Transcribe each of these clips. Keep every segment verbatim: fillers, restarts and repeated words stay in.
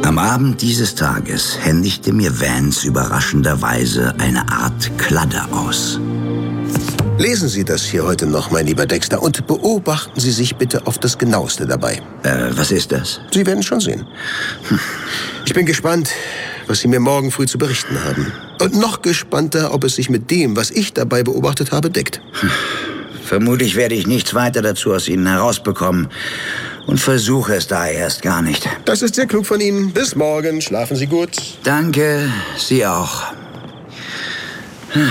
Am Abend dieses Tages händigte mir Vance überraschenderweise eine Art Kladde aus. Lesen Sie das hier heute noch, mein lieber Dexter, und beobachten Sie sich bitte auf das Genaueste dabei. Äh, was ist das? Sie werden schon sehen. Hm. Ich bin gespannt, was Sie mir morgen früh zu berichten haben. Und noch gespannter, ob es sich mit dem, was ich dabei beobachtet habe, deckt. Hm. Vermutlich werde ich nichts weiter dazu aus Ihnen herausbekommen und versuche es daher erst gar nicht. Das ist sehr klug von Ihnen. Bis morgen. Schlafen Sie gut. Danke, Sie auch. Hm.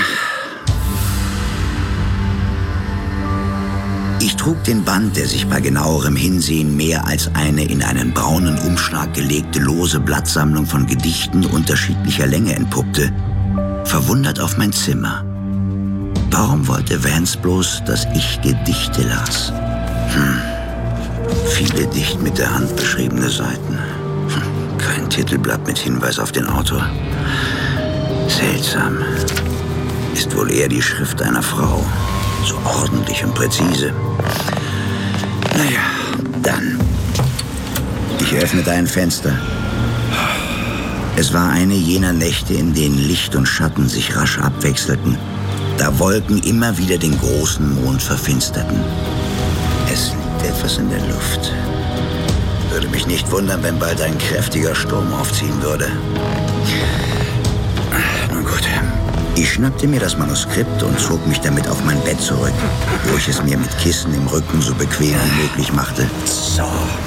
Ich trug den Band, der sich bei genauerem Hinsehen mehr als eine in einen braunen Umschlag gelegte lose Blattsammlung von Gedichten unterschiedlicher Länge entpuppte, verwundert auf mein Zimmer. Warum wollte Vance bloß, dass ich Gedichte las? Hm. Viele dicht mit der Hand beschriebene Seiten. Hm. Kein Titelblatt mit Hinweis auf den Autor. Seltsam. Ist wohl eher die Schrift einer Frau. So ordentlich und präzise. Naja, dann. Ich öffnete ein Fenster. Es war eine jener Nächte, in denen Licht und Schatten sich rasch abwechselten, da Wolken immer wieder den großen Mond verfinsterten. Es liegt etwas in der Luft. Würde mich nicht wundern, wenn bald ein kräftiger Sturm aufziehen würde. Nun gut. Ich schnappte mir das Manuskript und zog mich damit auf mein Bett zurück, wo ich es mir mit Kissen im Rücken so bequem wie möglich machte. So.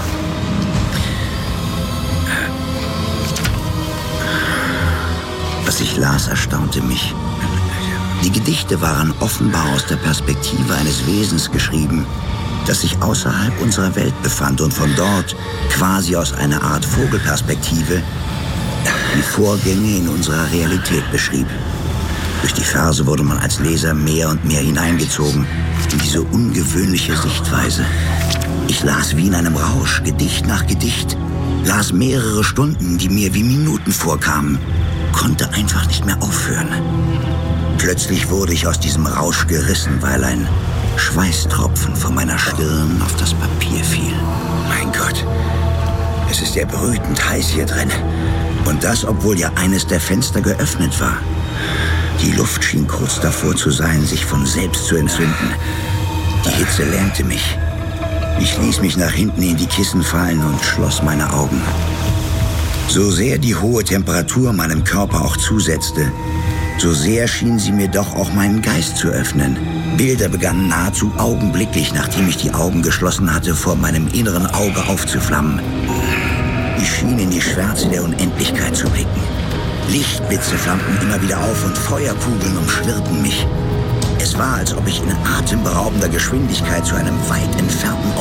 Was ich las, erstaunte mich. Die Gedichte waren offenbar aus der Perspektive eines Wesens geschrieben, das sich außerhalb unserer Welt befand und von dort, quasi aus einer Art Vogelperspektive, die Vorgänge in unserer Realität beschrieb. Durch die Verse wurde man als Leser mehr und mehr hineingezogen in diese ungewöhnliche Sichtweise. Ich las wie in einem Rausch, Gedicht nach Gedicht, las mehrere Stunden, die mir wie Minuten vorkamen, konnte einfach nicht mehr aufhören. Plötzlich wurde ich aus diesem Rausch gerissen, weil ein Schweißtropfen von meiner Stirn auf das Papier fiel. Mein Gott, es ist ja brütend heiß hier drin. Und das, obwohl ja eines der Fenster geöffnet war. Die Luft schien kurz davor zu sein, sich von selbst zu entzünden. Die Hitze lähmte mich. Ich ließ mich nach hinten in die Kissen fallen und schloss meine Augen. So sehr die hohe Temperatur meinem Körper auch zusetzte, so sehr schien sie mir doch auch meinen Geist zu öffnen. Bilder begannen nahezu augenblicklich, nachdem ich die Augen geschlossen hatte, vor meinem inneren Auge aufzuflammen. Ich schien in die Schwärze der Unendlichkeit zu blicken. Lichtblitze flammten immer wieder auf und Feuerkugeln umschwirrten mich. Es war, als ob ich in atemberaubender Geschwindigkeit zu einem weit entfernten